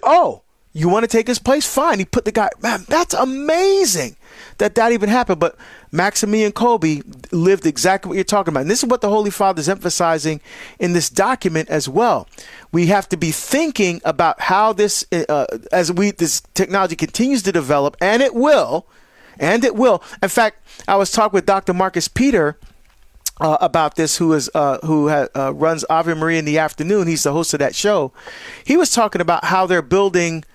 oh, you want to take his place? Fine. He put the guy, man, that's amazing that even happened. But Maximilian Kolbe lived exactly what you're talking about. And this is what the Holy Father is emphasizing in this document as well. We have to be thinking about how this, this technology continues to develop, and it will. In fact, I was talking with Dr. Marcus Peter about this, who runs Ave Maria in the afternoon. He's the host of that show. He was talking about how they're building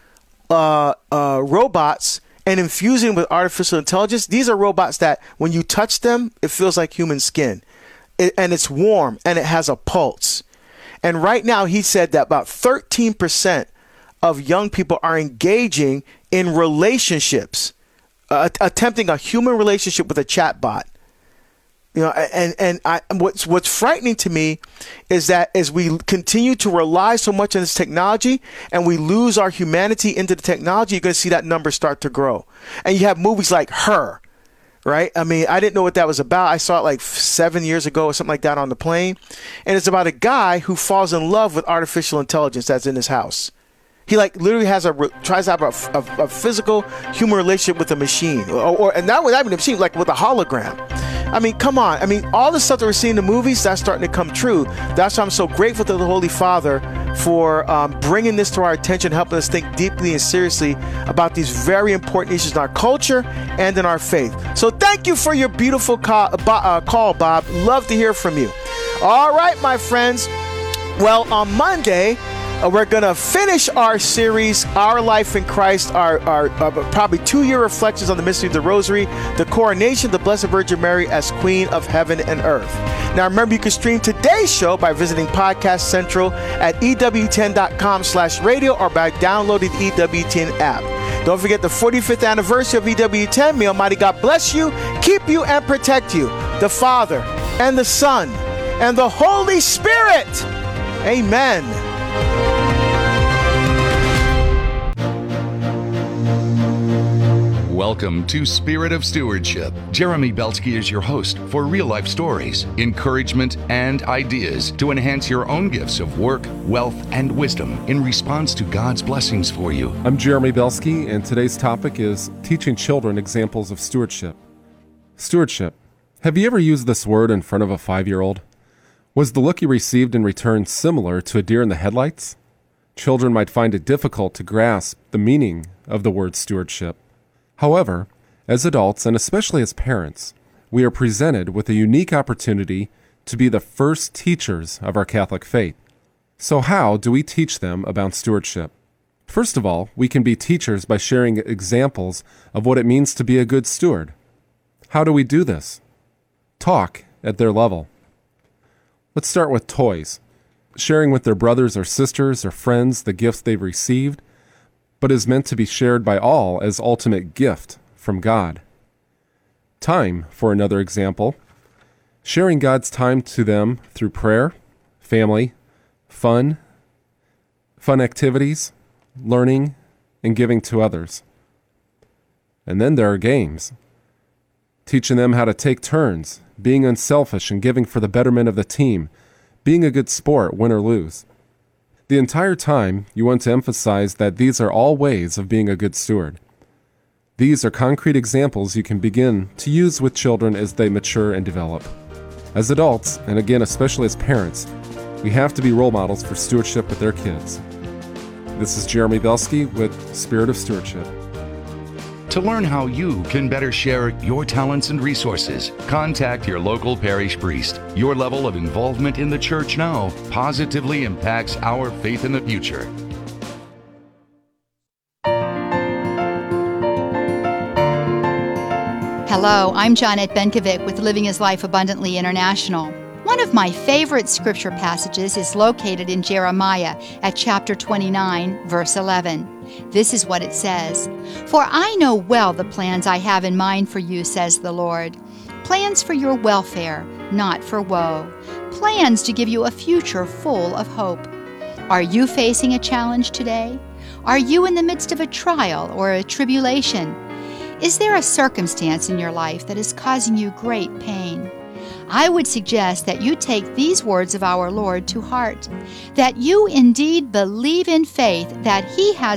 robots and infusing with artificial intelligence. These are robots that when you touch them, it feels like human skin, and it's warm and it has a pulse. And right now, he said that about 13% of young people are engaging in relationships, attempting a human relationship with a chatbot. You know, and what's frightening to me is that as we continue to rely so much on this technology and we lose our humanity into the technology, you're going to see that number start to grow. And you have movies like Her, right? I mean, I didn't know what that was about. I saw it like 7 years ago or something like that on the plane. And it's about a guy who falls in love with artificial intelligence that's in his house. He like literally tries to have a physical human relationship with a machine, and not with a machine, like with a hologram. I mean, come on. I mean, all the stuff that we're seeing in the movies, that's starting to come true. That's why I'm so grateful to the Holy Father for bringing this to our attention, helping us think deeply and seriously about these very important issues in our culture and in our faith. So thank you for your beautiful call, Bob. Love to hear from you. All right, my friends. Well, on Monday, we're going to finish our series, Our Life in Christ, our probably 2-year reflections on the mystery of the Rosary, the coronation of the Blessed Virgin Mary as Queen of Heaven and Earth. Now, remember, you can stream today's show by visiting Podcast Central at EWTN.com/radio or by downloading the EWTN app. Don't forget the 45th anniversary of EWTN. May Almighty God bless you, keep you, and protect you. The Father, and the Son, and the Holy Spirit. Amen. Welcome to Spirit of Stewardship. Jeremy Belsky is your host for real-life stories, encouragement, and ideas to enhance your own gifts of work, wealth, and wisdom in response to God's blessings for you. I'm Jeremy Belsky, and today's topic is teaching children examples of stewardship. Stewardship. Have you ever used this word in front of a 5-year-old? Was the look you received in return similar to a deer in the headlights? Children might find it difficult to grasp the meaning of the word stewardship. However, as adults, and especially as parents, we are presented with a unique opportunity to be the first teachers of our Catholic faith. So how do we teach them about stewardship? First of all, we can be teachers by sharing examples of what it means to be a good steward. How do we do this? Talk at their level. Let's start with toys. Sharing with their brothers or sisters or friends the gifts they've received, but is meant to be shared by all as ultimate gift from God. Time, for another example. Sharing God's time to them through prayer, family, fun activities, learning, and giving to others. And then there are games. Teaching them how to take turns, being unselfish and giving for the betterment of the team, being a good sport, win or lose. The entire time, you want to emphasize that these are all ways of being a good steward. These are concrete examples you can begin to use with children as they mature and develop. As adults, and again especially as parents, we have to be role models for stewardship with their kids. This is Jeremy Belsky with Spirit of Stewardship. To learn how you can better share your talents and resources, contact your local parish priest. Your level of involvement in the church now positively impacts our faith in the future. Hello, I'm Jonette Benkovic with Living His Life Abundantly International. One of my favorite scripture passages is located in Jeremiah at chapter 29, verse 11. This is what it says, "For I know well the plans I have in mind for you, says the Lord. Plans for your welfare, not for woe. Plans to give you a future full of hope." Are you facing a challenge today? Are you in the midst of a trial or a tribulation? Is there a circumstance in your life that is causing you great pain? I would suggest that you take these words of our Lord to heart, that you indeed believe in faith that He has